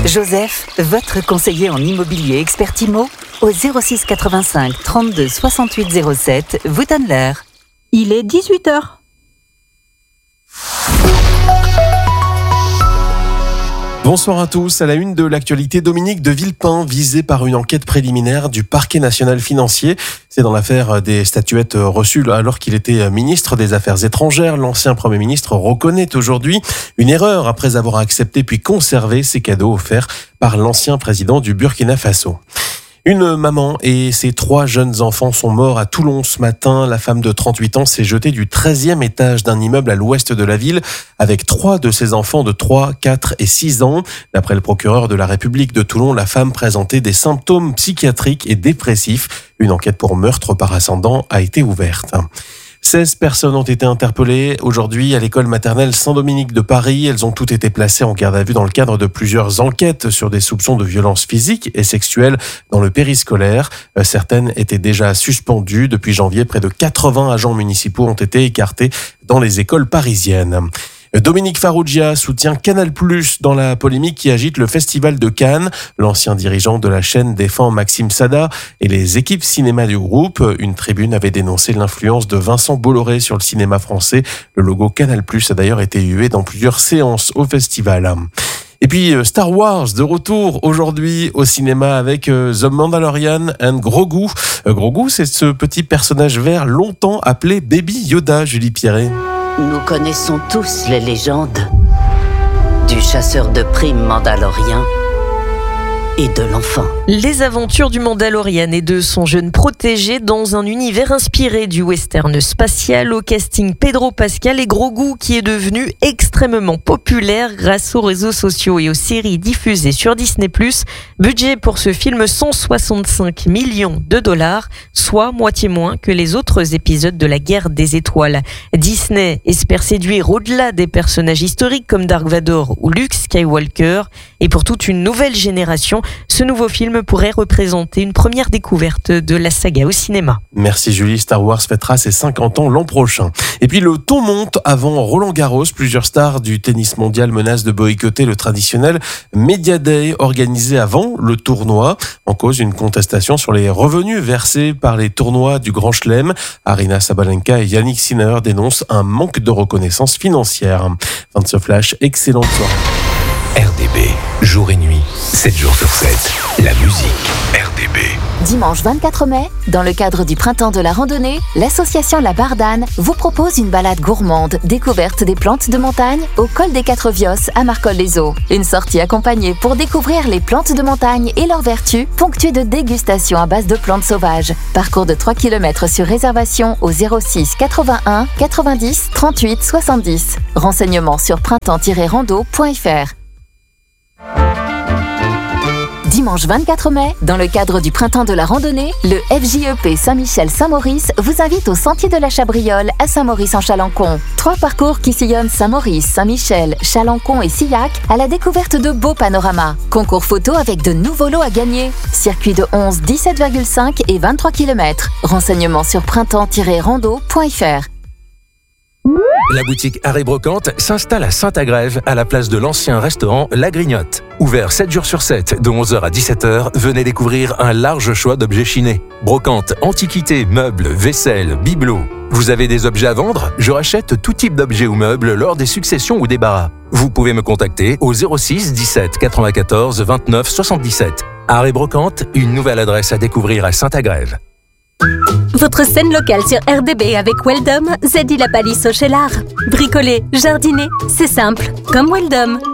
Joseph, votre conseiller en immobilier expert IMO, au 06 85 32 68 07, vous donne l'heure. Il est 18h. Bonsoir à tous. À la une de l'actualité, Dominique de Villepin, visé par une enquête préliminaire du parquet national financier. C'est dans l'affaire des statuettes reçues alors qu'il était ministre des Affaires étrangères. L'ancien Premier ministre reconnaît aujourd'hui une erreur après avoir accepté puis conservé ces cadeaux offerts par l'ancien président du Burkina Faso. Une maman et ses 3 jeunes enfants sont morts à Toulon ce matin. La femme de 38 ans s'est jetée du 13e étage d'un immeuble à l'ouest de la ville avec 3 de ses enfants de 3, 4 et 6 ans. D'après le procureur de la République de Toulon, la femme présentait des symptômes psychiatriques et dépressifs. Une enquête pour meurtre par ascendant a été ouverte. 16 personnes ont été interpellées aujourd'hui à l'école maternelle Saint-Dominique de Paris. Elles ont toutes été placées en garde à vue dans le cadre de plusieurs enquêtes sur des soupçons de violences physiques et sexuelles dans le périscolaire. Certaines étaient déjà suspendues. Depuis janvier, près de 80 agents municipaux ont été écartés dans les écoles parisiennes. Dominique Farrugia soutient Canal+ dans la polémique qui agite le Festival de Cannes. L'ancien dirigeant de la chaîne défend Maxime Sada et les équipes cinéma du groupe. Une tribune avait dénoncé l'influence de Vincent Bolloré sur le cinéma français. Le logo Canal+ a d'ailleurs été hué dans plusieurs séances au festival. Et puis Star Wars de retour aujourd'hui au cinéma avec The Mandalorian and Grogu. Grogu, c'est ce petit personnage vert longtemps appelé Baby Yoda, Julie Pierret. Nous connaissons tous les légendes du chasseur de primes mandalorien et de l'enfant. Les aventures du Mandalorian et de son jeune protégé dans un univers inspiré du western spatial. Au casting, Pedro Pascal et Grogu qui est devenu extrêmement populaire grâce aux réseaux sociaux et aux séries diffusées sur Disney+. Budget pour ce film 165 millions de dollars, soit moitié moins que les autres épisodes de la Guerre des Étoiles. Disney espère séduire au-delà des personnages historiques comme Dark Vador ou Luke Skywalker. Et pour toute une nouvelle génération, ce nouveau film pourrait représenter une première découverte de la saga au cinéma. Merci Julie. Star Wars fêtera ses 50 ans l'an prochain. Et puis le ton monte avant Roland-Garros. Plusieurs stars du tennis mondial menacent de boycotter le traditionnel Media Day organisé avant le tournoi. En cause, une contestation sur les revenus versés par les tournois du Grand Chelem. Arina Sabalenka et Yannick Sinner dénoncent un manque de reconnaissance financière. Fin de ce flash, excellente soirée. RDB, jour et nuit, 7 jours sur 7. La musique, RDB. Dimanche 24 mai, dans le cadre du Printemps de la Randonnée, l'association La Bardane vous propose une balade gourmande, découverte des plantes de montagne au col des 4 Viosses à Marcolle-les-Eaux. Une sortie accompagnée pour découvrir les plantes de montagne et leurs vertus, ponctuée de dégustations à base de plantes sauvages. Parcours de 3 km sur réservation au 06 81 90 38 70. Renseignements sur printemps-rando.fr. Dimanche 24 mai, dans le cadre du Printemps de la Randonnée, le FJEP Saint-Michel-Saint-Maurice vous invite au Sentier de la Chabriole à Saint-Maurice-en-Chalençon. 3 parcours qui sillonnent Saint-Maurice, Saint-Michel, Chalençon et Sillac à la découverte de beaux panoramas. Concours photo avec de nouveaux lots à gagner. Circuit de 11, 17,5 et 23 km. Renseignements sur printemps-rando.fr. La boutique Arrêt Brocante s'installe à Saint-Agrève, à la place de l'ancien restaurant La Grignotte. Ouvert 7 jours sur 7, de 11h à 17h, venez découvrir un large choix d'objets chinés. Brocante, antiquités, meubles, vaisselle, bibelots. Vous avez des objets à vendre ? Je rachète tout type d'objets ou meubles lors des successions ou débarras. Vous pouvez me contacter au 06 17 94 29 77. Arrêt Brocante, une nouvelle adresse à découvrir à Saint-Agrève. Votre scène locale sur RDB avec Weldom, Zeddy la palisse au Cheylard. Bricoler, jardiner, c'est simple, comme Weldom.